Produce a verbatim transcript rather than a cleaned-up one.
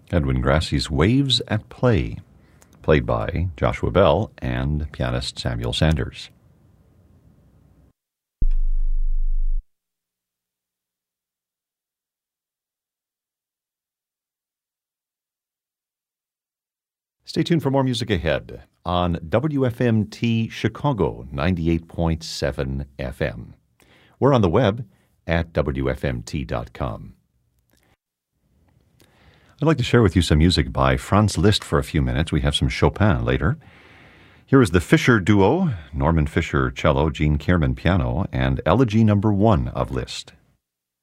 Edwin Grassie's Waves at Play, played by Joshua Bell and pianist Samuel Sanders. Stay tuned for more music ahead on W F M T Chicago ninety-eight point seven F M. We're on the web at W F M T dot com. I'd like to share with you some music by Franz Liszt for a few minutes. We have some Chopin later. Here is the Fischer Duo, Norman Fischer cello, Gene Kierman piano, and Elegy Number One of Liszt.